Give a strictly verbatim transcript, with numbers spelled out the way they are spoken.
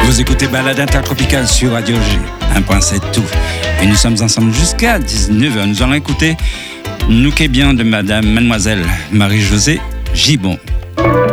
Vous écoutez Balade Intertropicale sur Radio G, un point sept tout. Et nous sommes ensemble jusqu'à dix-neuf heures. Nous allons écouter Nous qu'est bien de Madame Mademoiselle Marie-Josée Gibbon.